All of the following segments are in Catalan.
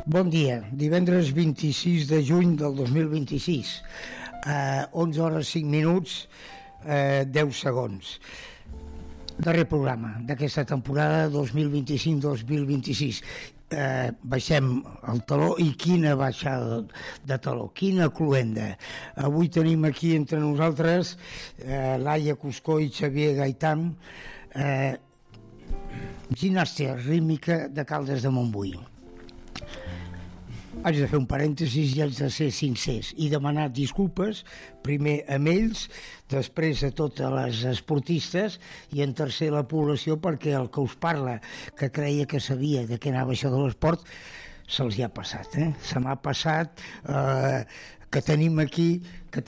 Bon dia, divendres 26 de juny del 2026, 11 hores 5 minuts, 10 segons. Darrer programa d'aquesta temporada 2025-2026. Baixem el taló, i quina baixada de taló, quina cluenda. Avui tenim aquí entre nosaltres Laia Cuscó i Xavier Gaitán, gimnàstica rítmica de Caldes de Montbui. Haig de fer un parèntesis i haig de ser sincers i demanar disculpes primer a ells, després a totes les esportistes i en tercer a la població, perquè el que us parla, que creia que sabia de què anava això de l'esport, se'ls hi ha passat, se m'ha passat que tenim aquí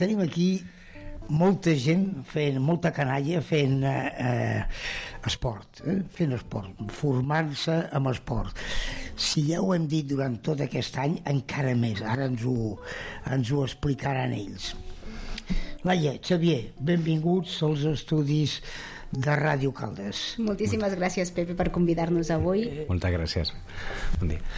molta gent fent, molta canalla fent esport, formant-se amb esport. Si ja ho hem dit durant tot aquest any, encara més, ara ens ho explicaran ells. Laia, Xavier, benvinguts als estudis de Ràdio Caldes. Moltíssimes gràcies, Pepe, per convidar-nos avui. Moltes gràcies. Bon dia.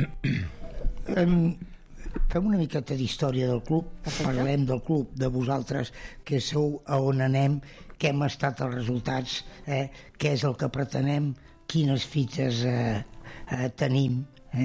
Fem una miqueta d'història del club. Parlem del club, de vosaltres, que sou a on anem, què hem estat els resultats, què és el que pretenem, quines fites tenim,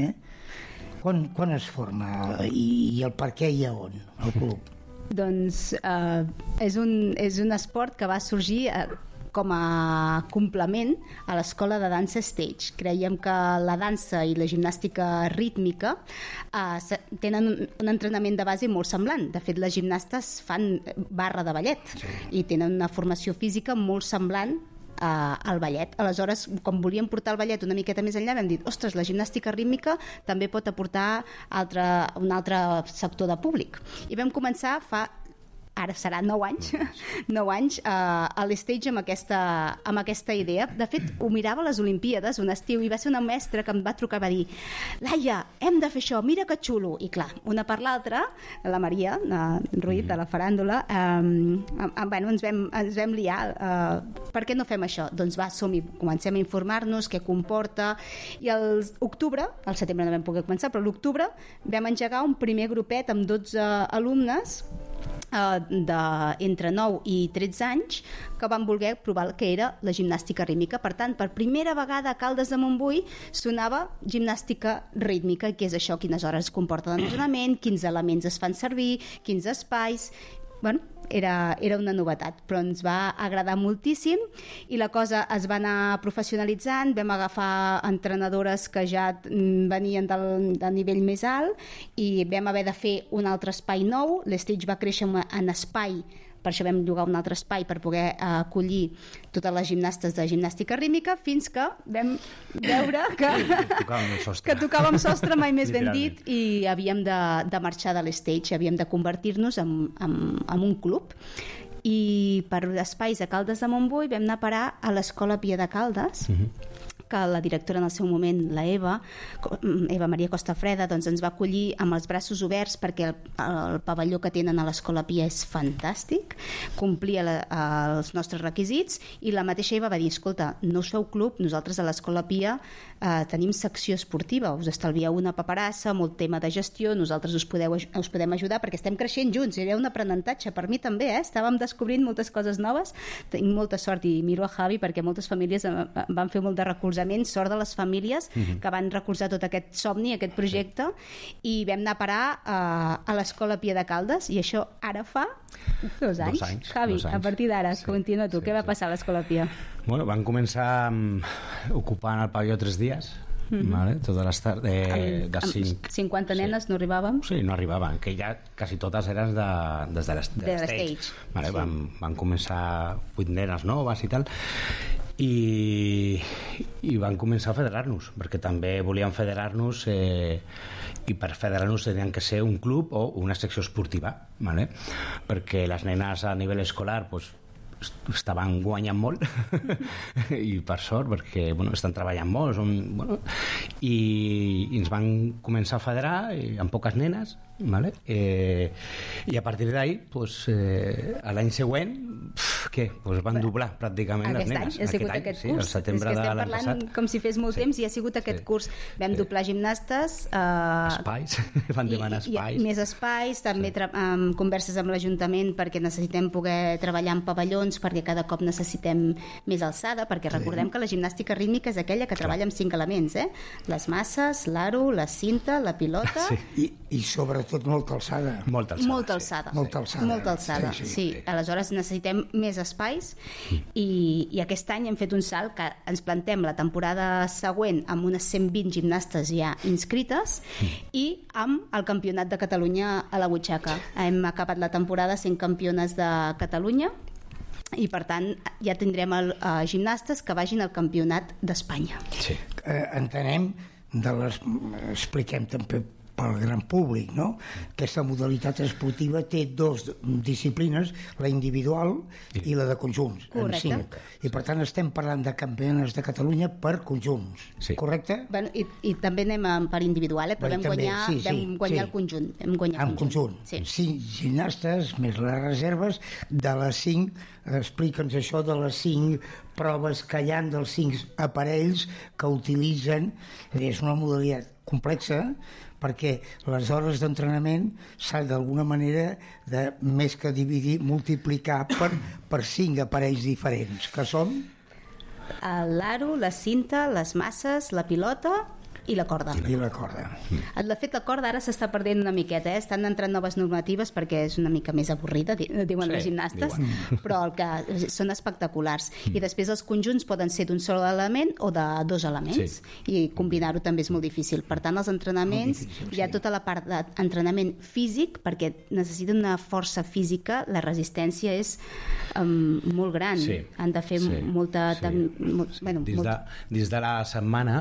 quan es forma i el per què i a on el club. Doncs és un esport que va sorgir com a complement a l'escola de dansa Stage. Creiem que la dansa i la gimnàstica rítmica tenen un entrenament de base molt semblant. De fet, les gimnastes fan barra de ballet i tenen una formació física molt semblant al ballet. Aleshores, com volíem portar el ballet una miqueta més enllà, vam dir, ostres, la gimnàstica rítmica també pot aportar un altre sector de públic. I vam començar ara serà 9 anys a l'Stage amb aquesta idea. De fet, ho mirava a les Olimpíades un estiu i va ser una mestra que em va trucar i va dir, Laia, hem de fer això, mira que xulo. I clar, una per l'altra, la Maria Ruiz de la faràndula, ens vam liar, per què no fem això? Doncs va, som-hi, comencem a informar-nos què comporta, i al setembre no vam poder començar, però a l'octubre vam engegar un primer grupet amb 12 alumnes d'entre 9 i 13 anys que van voler provar el que era la gimnàstica rítmica. Per tant, per primera vegada a Caldes de Montbui sonava gimnàstica rítmica. Què és això? Quines hores comporta l'entrenament? Quins elements es fan servir? Quins espais? Bueno, era una novetat, però ens va agradar moltíssim i la cosa es va anar professionalitzant. Vam agafar entrenadores que ja venien del nivell més alt i vam haver de fer un altre espai nou. L'Stage va créixer en espai, per això vam llogar un altre espai per poder acollir totes les gimnastes de gimnàstica rítmica, fins que vam veure que tocàvem sostre, mai més ben dit, i havíem de marxar de l'Stage, havíem de convertir-nos en un club. I per espais a Caldes de Montbui vam anar a parar a l'Escola Pia de Caldes, que la directora en el seu moment, la Eva Maria Costafreda, doncs ens va acollir amb els braços oberts, perquè el pavelló que tenen a l'Escola Pia és fantàstic, complia els nostres requisits, i la mateixa Eva va dir, escolta, no us feu club, nosaltres a l'Escola Pia tenim secció esportiva, us estalvieu una paperassa, molt tema de gestió, nosaltres us podem ajudar perquè estem creixent junts. Era un aprenentatge per mi també, estàvem descobrint moltes coses noves. Tinc molta sort i miro a Javi perquè moltes famílies van fer molt de recolzament, sort de les famílies que van recolzar tot aquest somni, aquest projecte, i vam anar a parar a l'Escola Pia de Caldes, i això ara fa 2 anys. Javi, a partir d'ara, continua tu, què va passar a l'Escola Pia? Bueno, van començar ocupant el pavelló 3 dies, vale? Totes les tardes de 5... 50 nenes no arribàvem? Sí, no arribaven, que ja quasi totes eren des de l'Stage. Vale, van començar 8 nenes noves i tal, i van començar a federar-nos, perquè també volíem federar-nos, i per federar-nos tenien que ser un club o una secció esportiva, vale? Perquè les nenes a nivell escolar estaven guanyant molt i per sort, perquè estan treballant molt, i ens van començar a federar amb poques nenes, vale? I a partir d'ahí l'any següent què? Pues van doblar pràcticament les nenes. Aquest any ha sigut aquest curs. Sí, el setembre de l'any passat. Estem parlant com si fes molt temps i ha sigut aquest curs. Vam doblar gimnastes. Espais, van demanar espais. Més espais, també converses amb l'Ajuntament perquè necessitem poder treballar en pavellons, perquè cada cop necessitem més alçada, perquè recordem que la gimnàstica rítmica és aquella que treballa amb 5 elements, les masses, l'aro, la cinta, la pilota... I sobretot molta alçada. Molta alçada. Sí. Aleshores necessitem més espais i aquest any hem fet un salt que ens plantem la temporada següent amb unes 120 gimnastes ja inscrites i amb el Campionat de Catalunya a la butxaca. Hem acabat la temporada sent campiones de Catalunya i per tant ja tindrem gimnastes que vagin al Campionat d'Espanya. Sí. Entenem, expliquem també pel gran públic, no? Aquesta modalitat esportiva té 2 disciplines, la individual i la de conjunts. Correcte. I per tant estem parlant de campionats de Catalunya per conjunts, correcte? Bueno, i també anem per individual, però vam guanyar el conjunt. En conjunt. 5 gimnastes més les reserves de les 5, explica'ns això de les 5 proves que hi ha dels 5 aparells que utilitzen. És una modalitat complexa perquè les hores d'entrenament s'ha d'alguna manera de més que dividir, multiplicar per 5 aparells diferents, que són l'aro, la cinta, les masses, la pilota i la corda. De fet, la corda ara s'està perdent una miqueta, estan entrant noves normatives perquè és una mica més avorrida, diuen les gimnastes, però el que són espectaculars. I després els conjunts poden ser d'un sol element o de 2 elements, i combinar-ho també és molt difícil. Per tant, els entrenaments, hi ha tota la part d'entrenament físic, perquè necessiten una força física, la resistència és molt gran. Han de fer molta... Dins de la setmana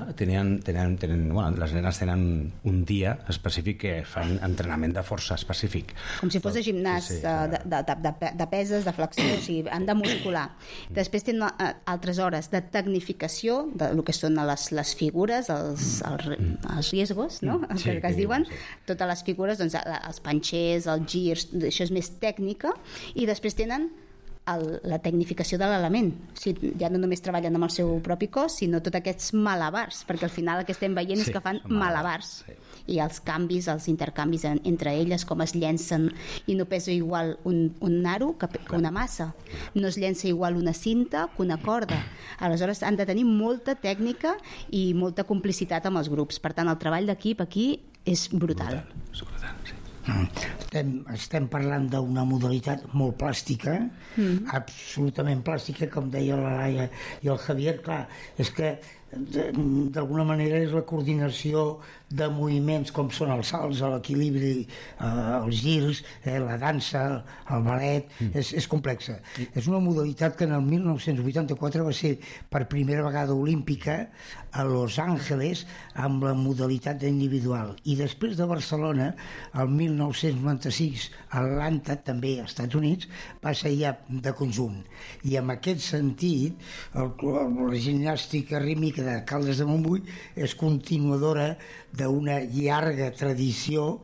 les nenes tenen un dia específic que fan entrenament de força específic. Com si fos de gimnàs, de peses, de flexió, o sigui, han de muscular. Després tenen altres hores de tecnificació, del que són les figures, els riesgos, no? Que es diuen, totes les figures, doncs, els panxers, els girs, això és més tècnica, i després tenen la tecnificació de l'element. O sigui, ja no només treballen amb el seu propi cos, sinó tots aquests malabars, perquè al final el que estem veient és que fan malabars. I els canvis, els intercanvis entre elles, com es llencen, i no pesa igual un naro que una massa. No es llença igual una cinta que una corda. Aleshores han de tenir molta tècnica i molta complicitat amb els grups. Per tant, el treball d'equip aquí és brutal. És brutal, sí. Estem parlant d'una modalitat molt plàstica, absolutament plàstica, com deia la Laia i el Javier. Clar, és que d'alguna manera és la coordinació de moviments com són els salts, l'equilibri, els girs, la dansa, el ballet, és complexa. És una modalitat que en el 1984 va ser per primera vegada olímpica a Los Angeles amb la modalitat individual, i després de Barcelona el 1996 a Atlanta, també als Estats Units, va ser ja de conjunt. I en aquest sentit la gimnàstica rítmica de Caldes de Montbui és continuadora d'una llarga tradició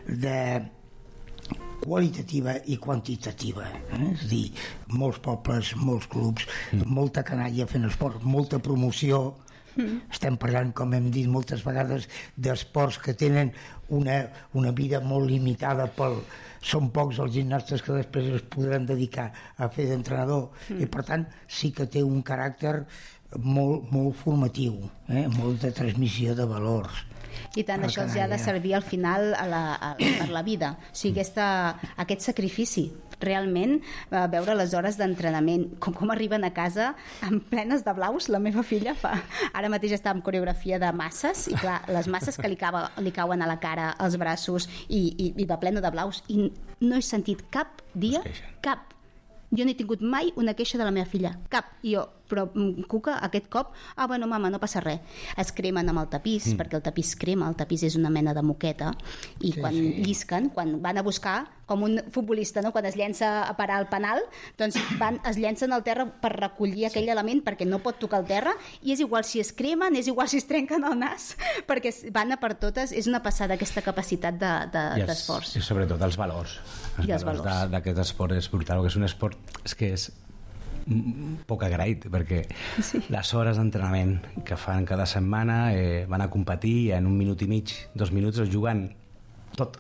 qualitativa i quantitativa. És a dir, molts pobles, molts clubs, molta canalla fent esport, molta promoció. Estem parlant, com hem dit moltes vegades, d'esports que tenen una vida molt limitada. Són pocs els gimnastes que després es podran dedicar a fer d'entrenador, i per tant sí que té un caràcter molt formatiu, molt de transmissió de valors. I tant, això els ha de servir al final per la vida. O sigui, aquest sacrifici, realment, veure les hores d'entrenament, com arriben a casa plenes de blaus. La meva filla ara mateix està en coreografia de masses, i clar, les masses que li cauen a la cara, als braços, i va plena de blaus, i no he sentit cap dia, cap. Jo no he tingut mai una queixa de la meva filla, cap. I jo, però Cuca, aquest cop, bueno, mama, no passa res. Es cremen amb el tapís, perquè el tapís crema, el tapís és una mena de moqueta, i quan llisquen, quan van a buscar, com un futbolista, no? Quan es llença a parar el penal, doncs es llencen al terra per recollir aquell element, perquè no pot tocar el terra, i és igual si es cremen, és igual si es trenquen el nas, perquè van a per totes. És una passada aquesta capacitat d'esforç. I sobretot els valors. Els valors d'aquest esport és brutal, perquè és un esport que és poc agraït, perquè les hores d'entrenament que fan cada setmana van a competir i en 1 minut i mig, 2 minuts es juguen tot.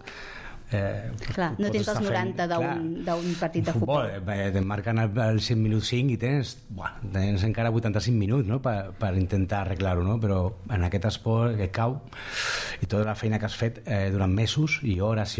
Clar, no tens els 90 d'un partit de futbol. Te marquen el 100 minuts 5 i tens encara 85 minuts, no? per intentar arreglar-ho, no? Però en aquest esport que cau i tota la feina que has fet durant mesos i hores,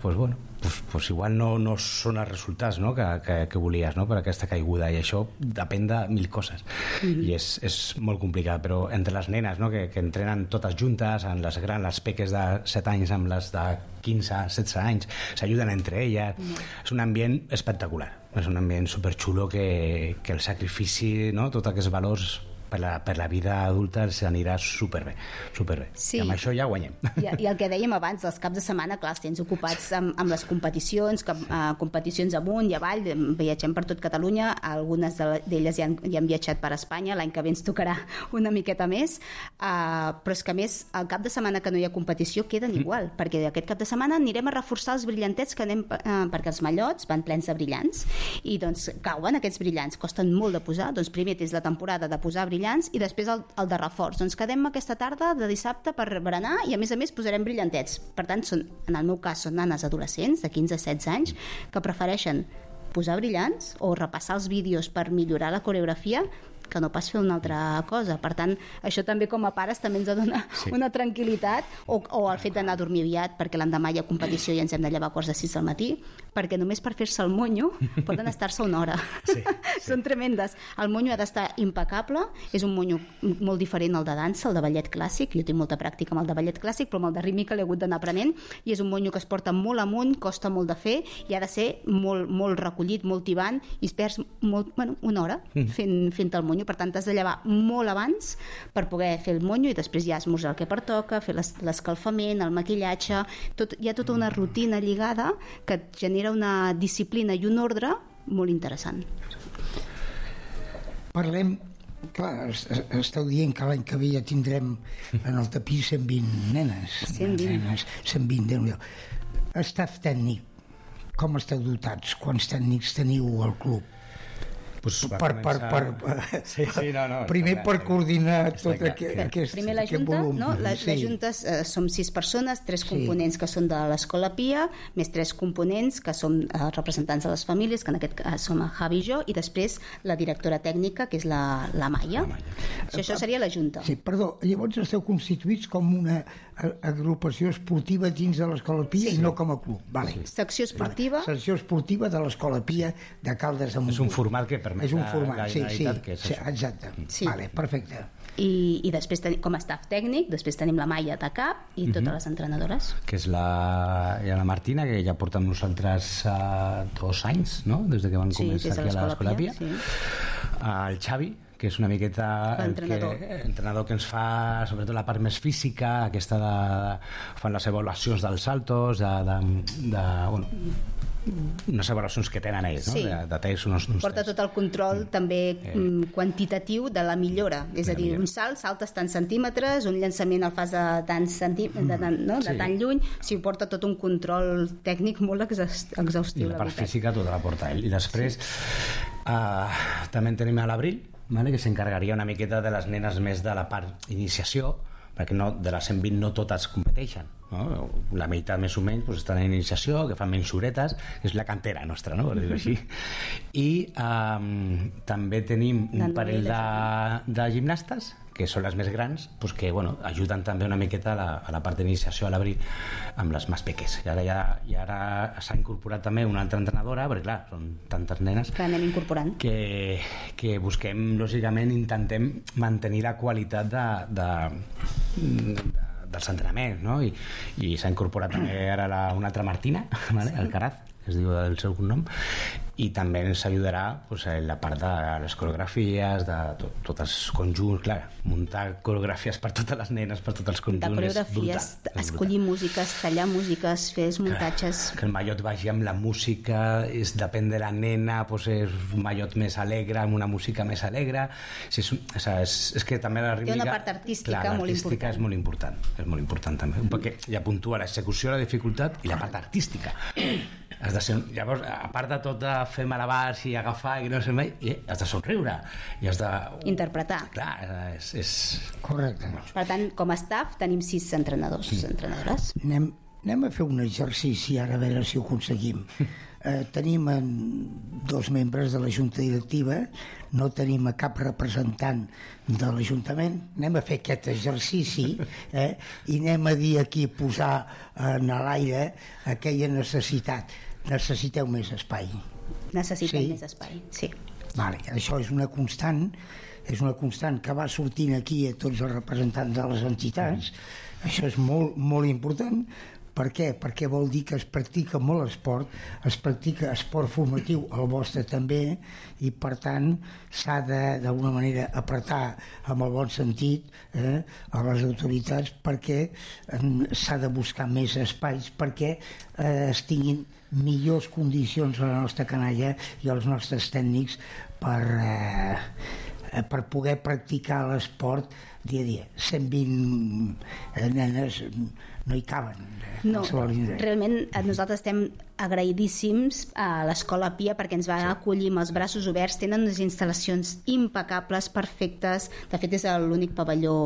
pues igual no són els resultats, no? que volies, no? Per aquesta caiguda, i això depèn de 1000 coses i és molt complicat, però entre les nenes, no? que entrenen totes juntes, en les grans, les peques de 7 anys amb les de 15, 16 anys, s'ajuden entre elles. És un ambient espectacular, és un ambient superxulo que el sacrifici, no? Tots aquests valors per la vida adulta s'anirà superbé. Sí. I amb això ja guanyem. I el que dèiem abans, els caps de setmana, clar, els tens ocupats amb les competicions, competicions amunt i avall, viatgem per tot Catalunya, algunes d'elles ja han viatjat per Espanya, l'any que ve ens tocarà una miqueta més, però és que a més, el cap de setmana que no hi ha competició queden igual, perquè aquest cap de setmana anirem a reforçar els brillantets que anem, perquè els mallots van plens de brillants, i doncs cauen aquests brillants, costen molt de posar, doncs primer tens la temporada de posar brillants i després el de reforç. Doncs quedem aquesta tarda de dissabte per berenar i a més posarem brillantets. Per tant, en el meu cas són nanes adolescents de 15-16 anys que prefereixen posar brillants o repassar els vídeos per millorar la coreografia que no pas fer una altra cosa. Per tant, això també com a pares també ens dona una tranquil·litat, o el fet d'anar a dormir aviat perquè l'endemà hi ha competició i ens hem de llevar a 5:45 del matí, perquè només per fer-se el monyo poden estar-se una hora. Són tremendes. El monyo ha d'estar impecable, és un monyo molt diferent al de dansa, el de ballet clàssic. Jo tinc molta pràctica amb el de ballet clàssic, però amb el de rítmica l'he hagut d'anar aprenent, i és un monyo que es porta molt amunt, costa molt de fer i ha de ser molt, molt recollit, molt tibant, i es perds una hora fent el monyo. Per tant, t'has de llevar molt abans per poder fer el monyo i després ja esmorzar el que pertoca, fer l'escalfament, el maquillatge, hi ha tota una rutina lligada que et genera una disciplina i un ordre molt interessant. Parlem, clar, esteu dient que l'any que ve ja tindrem en el tapís 120 nenes. 120, Déu-n'hi-do. Staff tècnic, com esteu dotats? Quants tècnics teniu al club? Primer per coordinar tot aquest primer la Junta, no? La Junta som 6 persones, 3 components que són de l'Escola Pia, més 3 components que som representants de les famílies, que en aquest cas som el Javi i jo, i després la directora tècnica, que és la Maia. Això seria la Junta. Sí, perdó, llavors esteu constituïts com una agrupació esportiva dins de l'Escola Pia i no com a club. Secció esportiva. Secció esportiva de l'Escola Pia de Caldes de Montbui. És un format que permet la Generalitat, que és això. Exacte. Vale, perfecte. I després com a staff tècnic, després tenim la Maia de cap i totes les entrenadores. Que és la Martina, que ja porta amb nosaltres 2 anys, no? Des que van començar aquí a l'Escola Pia. El Xavi, que és una miqueta l'entrenador que ens fa sobretot la part més física, aquesta fan les avaluacions dels saltos, unes avaluacions que tenen ells, de tests, porta tot el control també quantitatiu de la millora, és a dir, un salt saltes tants centímetres, un llançament el fas de tant lluny, porta tot un control tècnic molt exhaustiu. I la part física tota la porta ell. I després també tenim a l'Abril, que s'encarregaria una miqueta de les nenes més de la part iniciació, perquè de les 120 no totes competeixen, no? La meitat més o menys estan en iniciació, que fan mensuretes, que és la cantera nostra, no? Per dir-ho així. I també tenim un parell de gimnastes, que són les més grans, que ajuden també una miqueta a la part d'iniciació a l'abril amb les més peques. I ara s'ha incorporat també una altra entrenadora, perquè clar, són tantes nenes que anem incorporant, que busquem, lògicament, intentem mantenir la qualitat dels entrenaments, no? I s'ha incorporat també ara una altra Martina, Alcaraz, que es diu el seu cognom, i també ens ajudarà en la part de les coreografies, de tots els conjunts, clar, muntar coreografies per totes les nenes, per tots els conjunts, de coreografies, escollir músiques, tallar músiques, fer els muntatges, que el mallot vagi amb la música, depèn de la nena, és un mallot més alegre, amb una música més alegre, és que també la rítmica, té una part artística molt important. És molt important també, perquè ja puntua l'execució, la dificultat i la part artística. Has de ser, llavors, a part de tot de fer malabars i agafar i no sé mai, has de somriure i has de... Interpretar. Clar, és... Correcte. Per tant, com a staff tenim 6 entrenadors, entrenadores. Anem a fer un exercici ara a veure si ho aconseguim. Tenim 2 membres de la Junta Directiva, no tenim a cap representant de l'Ajuntament. Anem a fer aquest exercici i anem a dir aquí, posar en l'aire aquella necessitat. Necessiteu més espai. Necessitem més espai, sí. Vale, això és una constant que va sortint aquí a tots els representants de les entitats. Això és molt, molt important. Per què? Perquè vol dir que es practica molt esport, es practica esport formatiu, el vostre també, i per tant s'ha d'alguna manera apretar amb el bon sentit a les autoritats, perquè s'ha de buscar més espais perquè es tinguin millors condicions a la nostra canalla i als nostres tècnics per poder practicar l'esport dia a dia. 120 nenes no hi caben. No, realment nosaltres estem agraïdíssims a l'Escola Pia perquè ens va acollir amb els braços oberts. Tenen unes instal·lacions impecables, perfectes. De fet, és l'únic pavelló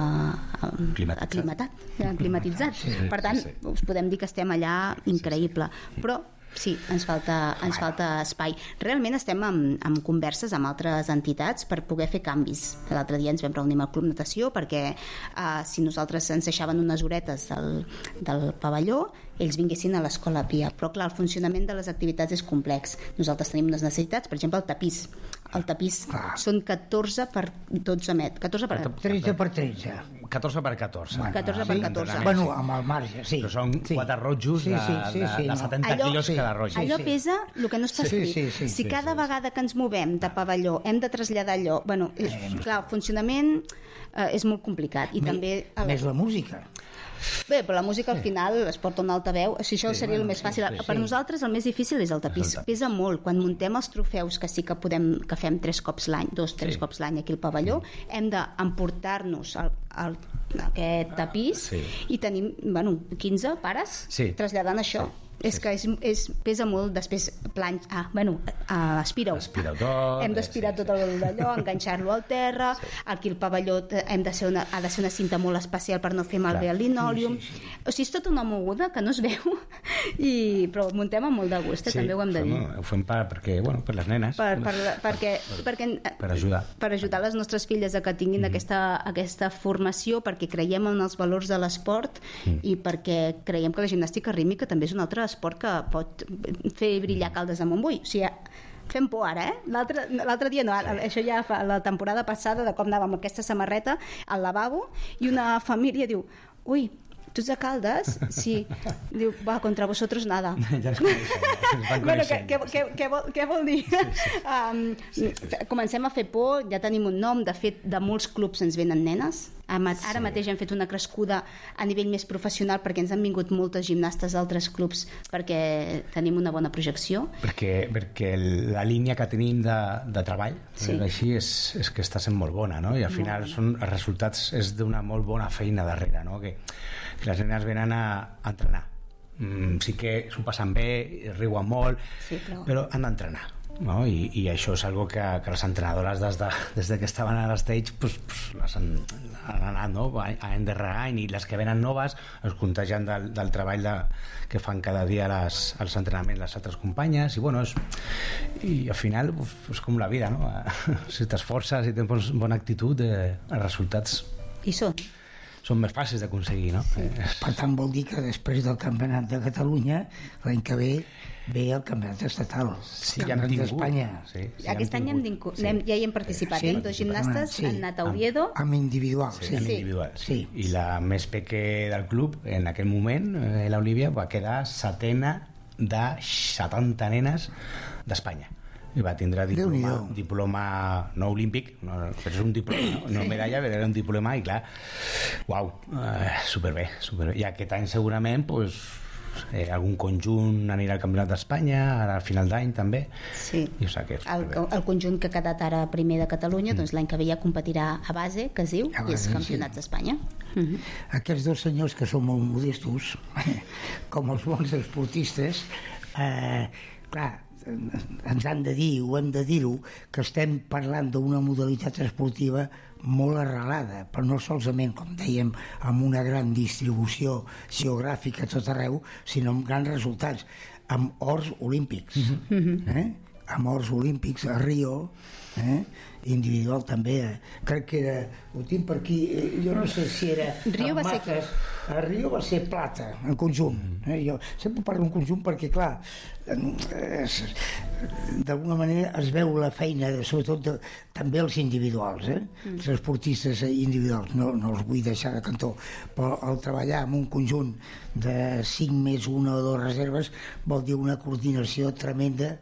climatitzat. Per tant, us podem dir que estem allà increïble. Però sí, ens falta espai. Realment estem en converses amb altres entitats per poder fer canvis. L'altre dia ens vam reunir amb el Club Natació perquè si nosaltres ens deixaven unes horetes del pavelló, ells vinguessin a l'Escola Pia. Però clar, el funcionament de les activitats és complex. Nosaltres tenim unes necessitats, per exemple, el tapís. El tapís són 14 per 12 metres. 13 per 13. 14 per 14. 14 per 14. Bueno, amb el marge, sí. Però són 4 rotjos de 70 quilos cada rotllo. Allò pesa el que no està escrit. Si cada vegada que ens movem de pavelló hem de traslladar allò... Bueno, clar, el funcionament és molt complicat. I també... Més la música. Bé, però la música al final es porta un altaveu, si això seria el més fàcil. Per nosaltres el més difícil és el tapís. Pesa molt. Quan muntem els trofeus, que sí que fem 3 cops l'any, 2-3 cops l'any aquí al pavelló, hem d'emportar-nos aquest tapís i tenim 15 pares traslladant això. És que pesa molt, després aspira-ho. Hem d'aspirar tot d'allò, enganxar-lo al terra, aquí al pavelló ha de ser una cinta molt especial per no fer malbé el linòlium. O sigui, és tota una moguda que no es veu, però ho muntem amb molt de gust, també ho hem de dir. Ho fem per les nenes. Per ajudar. Per ajudar les nostres filles a que tinguin aquesta formació, perquè creiem en els valors de l'esport i perquè creiem que la gimnàstica rítmica també és un altre esport que pot fer brillar Caldes de Montbui. O sigui, fem por ara, l'altre dia no, això ja fa la temporada passada, de com anàvem amb aquesta samarreta al lavabo i una família diu, ui, tu ets de Caldes? Sí. Diu, va, contra vosotros nada. Ja ens coneixem. Què vol dir? Comencem a fer por, ja tenim un nom, de fet, de molts clubs ens venen nenes. Ara mateix hem fet una crescuda a nivell més professional perquè ens han vingut moltes gimnastes d'altres clubs perquè tenim una bona projecció. Perquè la línia que tenim de treball així és que està sent molt bona, no? I al final els resultats és d'una molt bona feina darrere, no? Que les nenes venen a entrenar. Sí que s'ho passen bé, riuen molt, però han d'entrenar. No? I això és algo que les entrenadores des que estaven a l'stage les han anat any darrere any, i les que venen noves es contagien del treball que fan cada dia als entrenaments les altres companyes, i al final és com la vida, no? Si t'esforces i tens bona actitud, els resultats són més fàcils d'aconseguir, no? Per tant, vol dir que després del Campionat de Catalunya l'any que ve el campionat estatal, campionat d'Espanya. Aquest any ja hi hem participat, 2 gimnastes han anat a Oviedo. Amb individual, sí. I la més peque del club, en aquell moment, l'Olivia, va quedar 7ena de 70 nenes d'Espanya. I va tindre diploma no olímpic, però és un diploma, no medalla, però era un diploma, i clar, superbé. I aquest any segurament algun conjunt anirà al Campionat d'Espanya ara al final d'any també. El conjunt que ha quedat ara primer de Catalunya, doncs l'any que ve ja competirà a base, que es diu, i és Campionats d'Espanya. Aquests 2 senyors que són molt modestos, com els bons esportistes, clar, ens han de dir, ho hem de dir-ho, que estem parlant d'una modalitat esportiva molt arrelada, però no solament, com dèiem, amb una gran distribució geogràfica a tot arreu, sinó amb grans resultats, amb ors olímpics. Amb ors olímpics a Rio, individual també, crec que era, ho tinc per aquí, jo no sé si era Rio va ser a Rio va ser plata en conjunt, jo sempre parlo en conjunt perquè clar d'alguna manera es veu la feina sobretot també els individuals, els esportistes individuals, no els vull deixar de cantó, però el treballar en un conjunt de 5 més 1 o 2 reserves vol dir una coordinació tremenda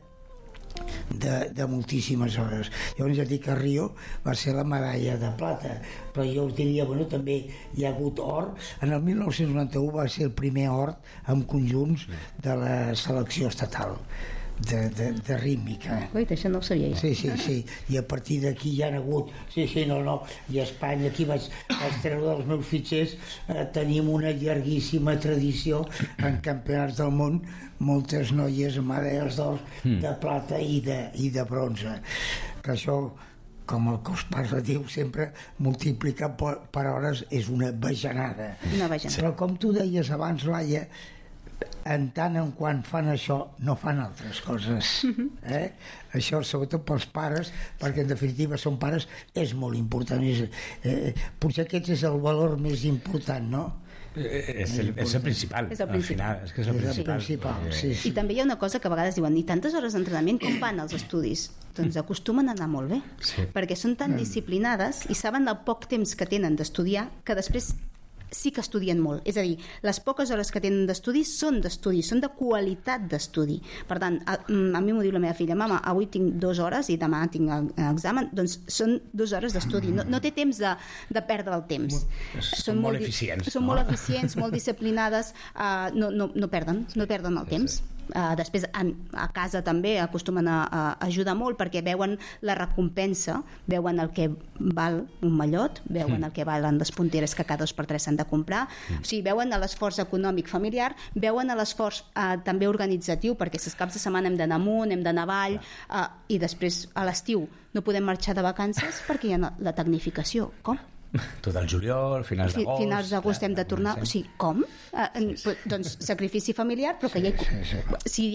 de moltíssimes hores. Llavors ja dic que a Rio va ser la medalla de plata, però jo us diria, bueno, també hi ha hagut or. En el 1991 va ser el primer or amb conjunts de la selecció estatal de rítmica. Ui, això no ho sabia jo. Sí, i a partir d'aquí hi ha hagut i a Espanya aquí vaig treure dels meus fitxers, tenim una llarguíssima tradició en campionats del món, moltes noies amb medalles d'or, de plata i de bronze, que això, com el que us parla diu sempre, multiplicat per hores és una bajanada. Però com tu deies abans, Laia, en tant en quan fan això no fan altres coses, això sobretot pels pares, perquè en definitiva són pares, és molt important, potser aquest és el valor més important, no? És el principal. És el principal. Al final, és que és el principal. Sí. I també hi ha una cosa que a vegades diuen, i tantes hores d'entrenament, com van els estudis? Doncs acostumen a anar molt bé, perquè són tan disciplinades i saben el poc temps que tenen d'estudiar que després sí que estudien molt. És a dir, les poques hores que tenen d'estudi, són de qualitat d'estudi. Per tant, a mi m'ho diu la meva filla, mama, avui tinc 2 hores i demà tinc examen, doncs són 2 hores d'estudi. No té temps de perdre el temps. Són molt eficients. Són molt eficients, molt disciplinades, no perden el temps. Després a casa també acostumen a ajudar molt perquè veuen la recompensa, veuen el que val un mallot, veuen el que valen les punteres que cada 2 per 3 s'han de comprar, o sigui, veuen l'esforç econòmic familiar, veuen l'esforç també organitzatiu, perquè els caps de setmana hem d'anar amunt, hem d'anar avall, i després a l'estiu no podem marxar de vacances perquè hi ha la tecnificació. Com? Tot el juliol, finals d'agost... Finals d'agost hem de tornar... O sigui, com? Doncs sacrifici familiar, però que hi ha... Si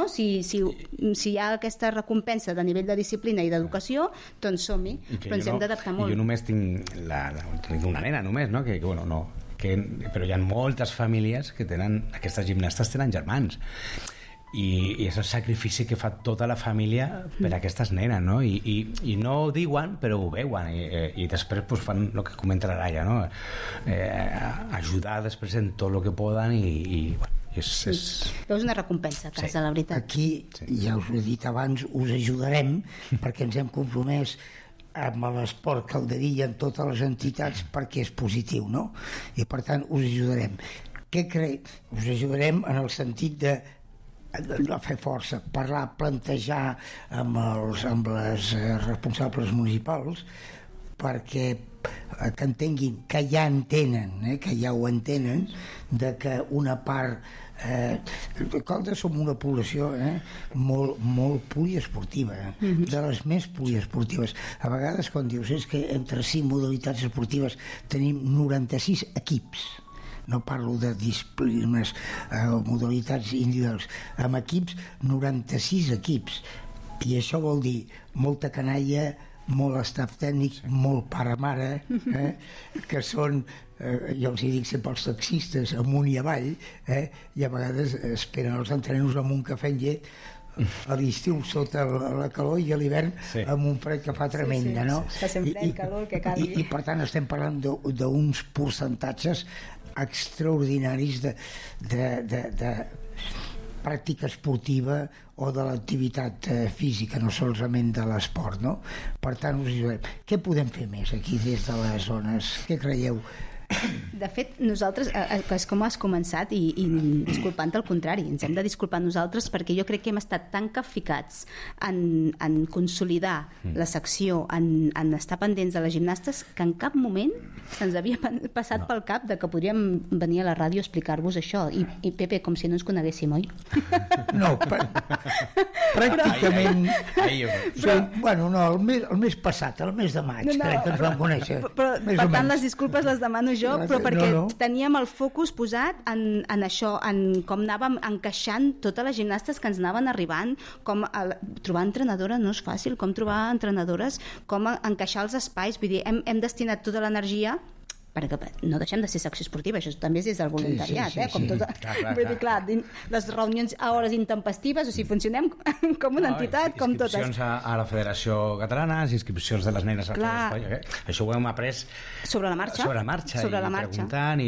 hi ha aquesta recompensa de nivell de disciplina i d'educació, doncs som-hi, però ens hem d'adaptar molt. Jo només tinc una nena, només, no? Però hi ha moltes famílies que tenen... Aquestes gimnastes tenen germans. I és el sacrifici que fa tota la família per a aquestes nenes, no? I no ho diuen, però ho veuen i després pues, fan el que comenta la Laia, no? Ajudar després en tot el que poden i Veus una recompensa a casa, la veritat. Aquí, ja us ho he dit abans, us ajudarem perquè ens hem compromès amb l'esport calderí i amb totes les entitats perquè és positiu, no? I per tant us ajudarem. Què crec? Us ajudarem en el sentit de fer força, parlar, plantejar amb les responsables municipals perquè que entenguin, que ja entenen, que ja ho entenen, de que una part Caldes som una població molt poliesportiva, de les més poliesportives. A vegades quan dius és que entre 5 modalitats esportives tenim 96 equips, no parlo de disciplines o modalitats individuals, amb equips, 96 equips, i això vol dir molta canalla, molt staff tècnic, molt pare-mare, que són, jo els dic sempre els taxistes, amunt i avall, i a vegades esperen els entrenos amb un cafè amb llet, a l'estiu sota la calor i a l'hivern amb un fred que fa tremenda, no? Està sempre fred, calor, que calgui. I per tant estem parlant d'uns percentatges extraordinaris de pràctica esportiva o de l'activitat física, no solament de l'esport, no? Per tant, us direm, què podem fer més aquí des de les zones? Què creieu De fet, nosaltres, és com has començat, i disculpant al contrari, ens hem de disculpar nosaltres perquè jo crec que hem estat tan capficats en consolidar la secció, en estar pendents de les gimnastes, que en cap moment se'ns havia passat pel cap de que podríem venir a la ràdio a explicar-vos això. I Pepe, com si no ens coneguéssim, oi? No, pràcticament... Bueno, no, el mes passat, el mes de maig, crec que ens vam conèixer. Però, per tant, les disculpes les demano jo, però perquè teníem el focus posat en això, en com anàvem encaixant totes les gimnastes que ens anaven arribant, com trobar entrenadores no és fàcil, com trobar entrenadores, com encaixar els espais, vull dir, hem destinat tota l'energia, perquè no deixem de ser secció esportiva, això també és des del voluntariat, com tot. Vull dir, clar, les reunions a hores intempestives, o sigui, funcionem com una entitat, com totes. Inscripcions a la Federació Catalana, inscripcions de les nenes a l'espai, això ho hem après sobre la marxa, preguntant,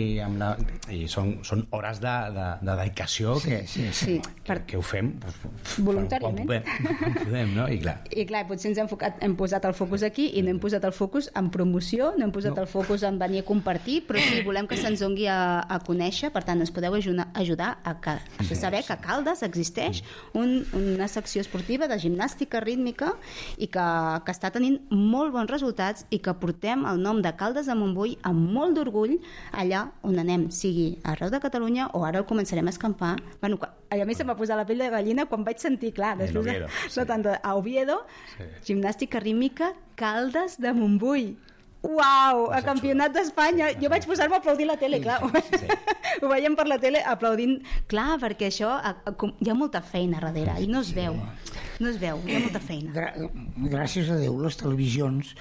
i són hores de dedicació que ho fem voluntàriament. Quan podem, no? I clar, potser ens hem posat el focus aquí i no hem posat el focus en promoció, no hem posat el focus en venir a compartir, però sí, volem que se'ns doni a conèixer, per tant ens podeu ajudar a saber que a Caldes existeix una secció esportiva de gimnàstica rítmica i que està tenint molt bons resultats i que portem el nom de Caldes de Montbui amb molt d'orgull allà on anem, sigui arreu de Catalunya o ara el començarem a escampar. Bueno, a mi se'm va posar la pell de gallina quan vaig sentir, clar, després a Oviedo, gimnàstica rítmica Caldes de Montbui. Uau, a Campionat d'Espanya. Jo vaig posar-me a aplaudir la tele, clar. Ho veiem per la tele aplaudint. Clar, perquè això hi ha molta feina darrere i no es veu. No es veu, hi ha molta feina. Gràcies a Déu, les televisions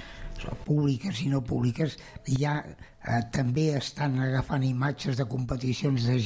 públiques i no públiques ja també estan agafant imatges de competicions de